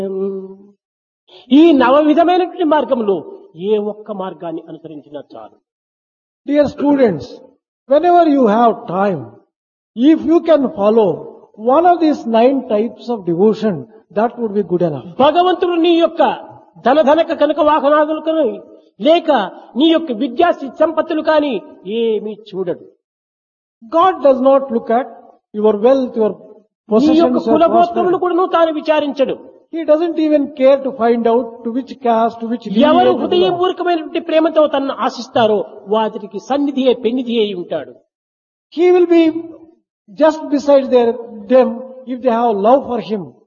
ఈ నవ విధమైనటువంటి మార్గంలో ఏ ఒక్క మార్గాన్ని అనుసరించినా చాలు. Dear students, whenever you have time, if you can follow one of these 9 types of devotion, that would be good enough. భగవంతుడు నీ యొక్క ధనక కనక వాహనాదులు కానీ లేక నీ యొక్క విద్యా సంపత్తులు కానీ ఏమీ చూడడు. God does not look at your wealth, your నీ యొక్క possessions, your కులగోత్రములు prosperity. కూడా తాను విచారించడు. He doesn't even care to find out to which caste, to which ఎవరు lineage you belong. హృదయపూర్వకమైనటువంటి ప్రేమతో తనను ఆశిస్తారో వాటికి సన్నిధియే పెన్నిధి అయి ఉంటాడు. He will be just beside them if they have love for him.